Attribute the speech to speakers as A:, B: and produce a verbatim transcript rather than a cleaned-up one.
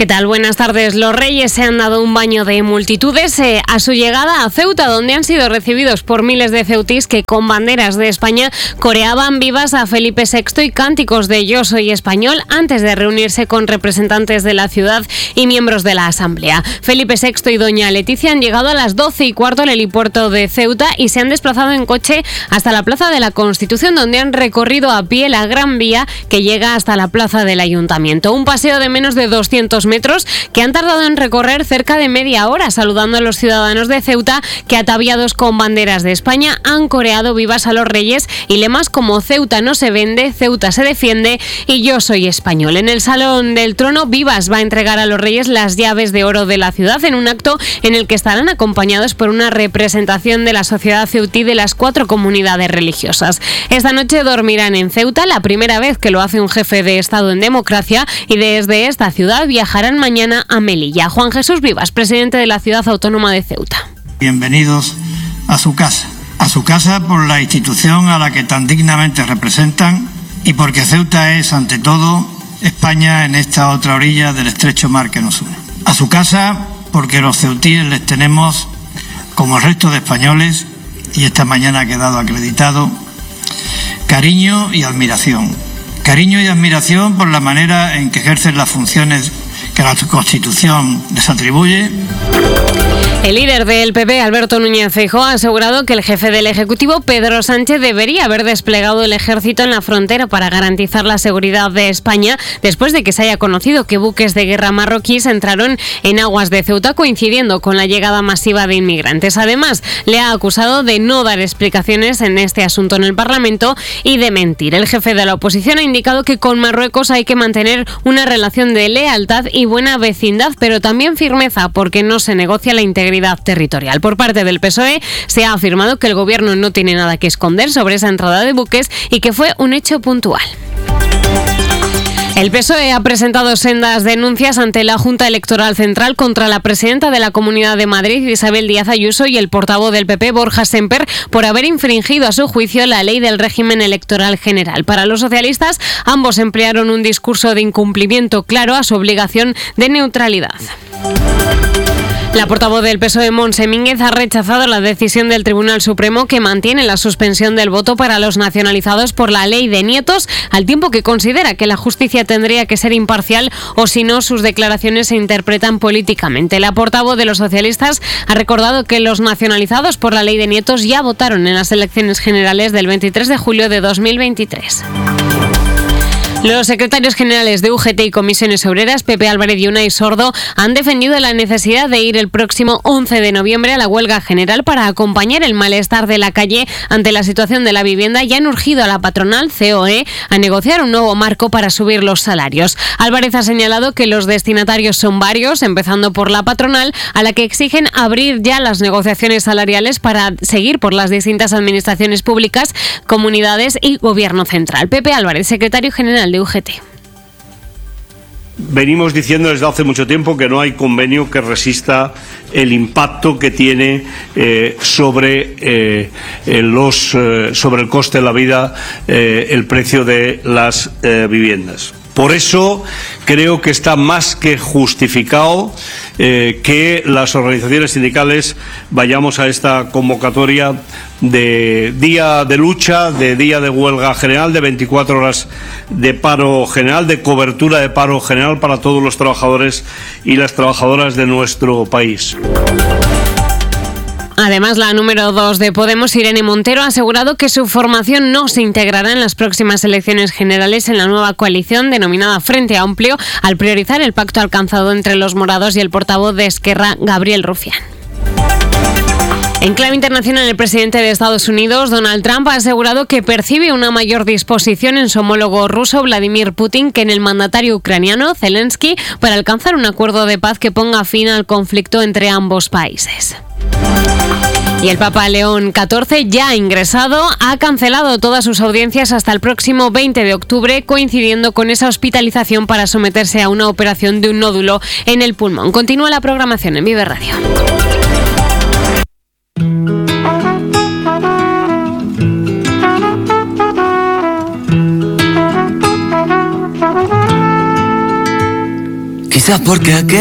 A: ¿Qué tal? Buenas tardes. Los Reyes se han dado un baño de multitudes eh, a su llegada a Ceuta, donde han sido recibidos por miles de ceutís que con banderas de España coreaban vivas a Felipe sexto y cánticos de Yo soy español antes de reunirse con representantes de la ciudad y miembros de la Asamblea. Felipe sexto y doña Leticia han llegado a las doce y cuarto al helipuerto de Ceuta y se han desplazado en coche hasta la Plaza de la Constitución, donde han recorrido a pie la Gran Vía que llega hasta la Plaza del Ayuntamiento. Un paseo de menos de doscientos metros que han tardado en recorrer cerca de media hora, saludando a los ciudadanos de Ceuta que, ataviados con banderas de España, han coreado vivas a los Reyes y lemas como Ceuta no se vende, Ceuta se defiende y Yo soy español. En el Salón del Trono, Vivas va a entregar a los Reyes las llaves de oro de la ciudad en un acto en el que estarán acompañados por una representación de la sociedad ceutí de las cuatro comunidades religiosas. Esta noche dormirán en Ceuta, la primera vez que lo hace un jefe de Estado en democracia, y desde esta ciudad viajarán mañana a Melilla. Juan Jesús Vivas, presidente de la Ciudad Autónoma de Ceuta.
B: Bienvenidos a su casa. A su casa por la institución a la que tan dignamente representan y porque Ceuta es, ante todo, España en esta otra orilla del estrecho mar que nos une. A su casa porque los ceutíes les tenemos, como el resto de españoles, y esta mañana ha quedado acreditado, cariño y admiración. Cariño y admiración por la manera en que ejercen las funciones que la Constitución les atribuye.
A: El líder del P P, Alberto Núñez Feijóo, ha asegurado que el jefe del Ejecutivo, Pedro Sánchez, debería haber desplegado el ejército en la frontera para garantizar la seguridad de España después de que se haya conocido que buques de guerra marroquíes entraron en aguas de Ceuta coincidiendo con la llegada masiva de inmigrantes. Además, le ha acusado de no dar explicaciones en este asunto en el Parlamento y de mentir. El jefe de la oposición ha indicado que con Marruecos hay que mantener una relación de lealtad y buena vecindad, pero también firmeza, porque no se negocia la integridad territorial. Por parte del P S O E se ha afirmado que el gobierno no tiene nada que esconder sobre esa entrada de buques y que fue un hecho puntual. El P S O E ha presentado sendas denuncias ante la Junta Electoral Central contra la presidenta de la Comunidad de Madrid, Isabel Díaz Ayuso, y el portavoz del P P, Borja Semper, por haber infringido a su juicio la ley del régimen electoral general. Para los socialistas, ambos emplearon un discurso de incumplimiento claro a su obligación de neutralidad. La portavoz del P S O E, Montse Mínguez, ha rechazado la decisión del Tribunal Supremo que mantiene la suspensión del voto para los nacionalizados por la ley de nietos, al tiempo que considera que la justicia tendría que ser imparcial o si no sus declaraciones se interpretan políticamente. La portavoz de los socialistas ha recordado que los nacionalizados por la ley de nietos ya votaron en las elecciones generales del veintitrés de julio de dos mil veintitrés. Los secretarios generales de U G T y Comisiones Obreras, Pepe Álvarez y Unai Sordo, han defendido la necesidad de ir el próximo once de noviembre a la huelga general para acompañar el malestar de la calle ante la situación de la vivienda y han urgido a la patronal C O E a negociar un nuevo marco para subir los salarios. Álvarez ha señalado que los destinatarios son varios, empezando por la patronal, a la que exigen abrir ya las negociaciones salariales para seguir por las distintas administraciones públicas, comunidades y gobierno central. Pepe Álvarez, secretario general de U G T.
C: Venimos diciendo desde hace mucho tiempo que no hay convenio que resista el impacto que tiene eh, sobre eh, los eh, sobre el coste de la vida, eh, el precio de las eh, viviendas. Por eso creo que está más que justificado eh, que las organizaciones sindicales vayamos a esta convocatoria de día de lucha, de día de huelga general, de veinticuatro horas de paro general, de cobertura de paro general para todos los trabajadores y las trabajadoras de nuestro país.
A: Además, la número dos de Podemos, Irene Montero, ha asegurado que su formación no se integrará en las próximas elecciones generales en la nueva coalición denominada Frente Amplio, al priorizar el pacto alcanzado entre los morados y el portavoz de Esquerra, Gabriel Rufián. En clave internacional, el presidente de Estados Unidos, Donald Trump, ha asegurado que percibe una mayor disposición en su homólogo ruso, Vladimir Putin, que en el mandatario ucraniano, Zelensky, para alcanzar un acuerdo de paz que ponga fin al conflicto entre ambos países. Y el Papa León catorce, ya ingresado, ha cancelado todas sus audiencias hasta el próximo veinte de octubre, coincidiendo con esa hospitalización para someterse a una operación de un nódulo en el pulmón. Continúa la programación en Vive Radio.
D: Quizás porque aquel